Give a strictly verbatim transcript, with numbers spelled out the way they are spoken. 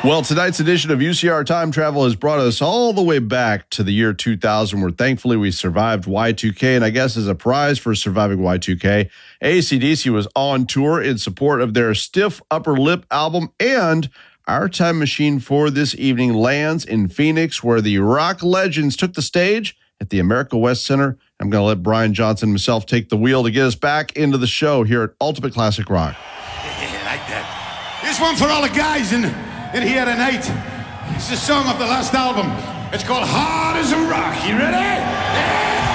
Well, tonight's edition of U C R Time Travel has brought us all the way back to the year two thousand, where thankfully we survived Y two K. And I guess as a prize for surviving Y two K, A C D C was on tour in support of their Stiff Upper Lip album. And our time machine for this evening lands in Phoenix, where the rock legends took the stage at the America West Center. I'm going to let Brian Johnson himself take the wheel to get us back into the show here at Ultimate Classic Rock. Yeah, like that. Here's one for all the guys in, in here tonight. It's the song of the last album. It's called Hard as a Rock. You ready? Yeah.